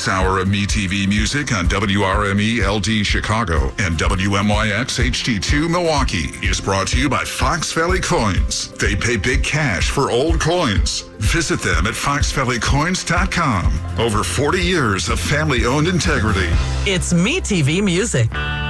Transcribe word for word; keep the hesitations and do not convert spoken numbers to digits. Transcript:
This hour of MeTV Music on W R M E L D Chicago and W M Y X H D two Milwaukee is brought to you by Fox Valley Coins. They pay big cash for old coins. Visit them at fox valley coins dot com. Over forty years of family-owned integrity. It's MeTV Music.